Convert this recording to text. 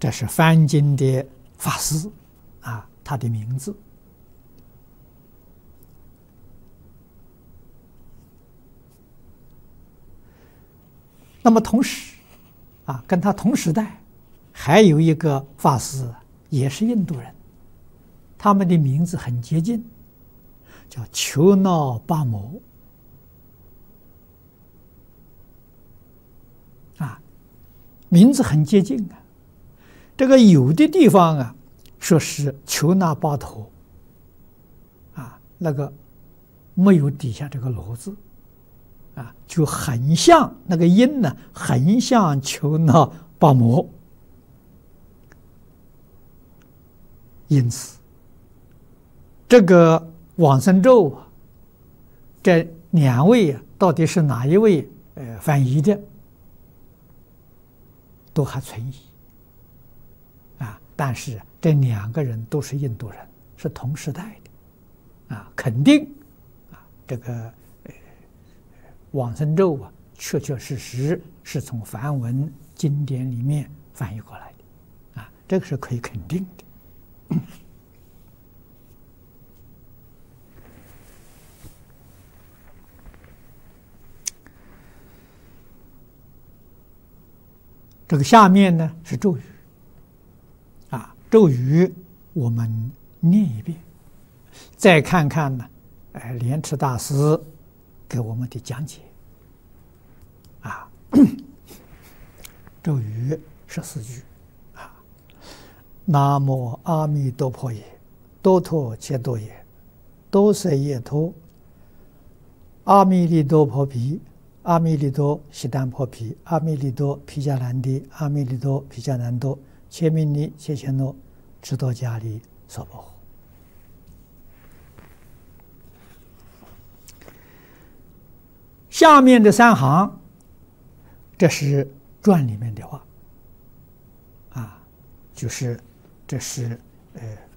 这是翻经的法师啊，他的名字。那么同时啊，跟他同时代还有一个法师，也是印度人，他们的名字很接近，叫求那跋摩啊，名字很接近啊。这个有的地方啊说是求那巴陀啊，那个没有底下这个罗字啊，就很像那个音呢，很像求那跋摩。因此，这个往生咒啊，这两位啊，到底是哪一位翻译的，都还存疑啊。但是这两个人都是印度人，是同时代的啊，肯定啊，这个往生咒啊，确确实实是从梵文经典里面翻译过来的啊，这个是可以肯定的。这个下面呢是咒语啊，咒语我们念一遍，再看看呢，莲池大师给我们的讲解啊。咒语14句啊，南无阿弥陀佛耶，多陀切多耶，多舍耶陀，阿弥利多婆毗，阿弥利多悉檀婆毗，阿弥利多毗迦难提，阿弥利多毗迦难多，切弥尼切切诺，智多迦利娑婆诃。下面的3行，这是传里面的话啊，就是这是